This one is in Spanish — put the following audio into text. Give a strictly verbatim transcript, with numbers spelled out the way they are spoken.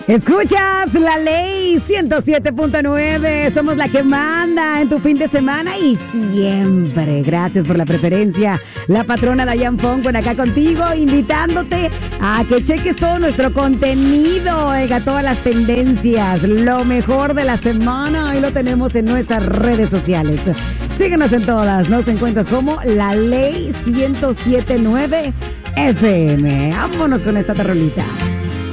Escuchas la ley ciento siete punto nueve. Somos la que manda en tu fin de semana y siempre. Gracias por la preferencia. La patrona Dayan Fong con acá contigo, invitándote a que cheques todo nuestro contenido, oiga, todas las tendencias, lo mejor de la semana. Ahí lo tenemos en nuestras redes sociales. Síguenos en todas. Nos encuentras como la ley ciento siete punto nueve F M. Vámonos con esta tarrolita.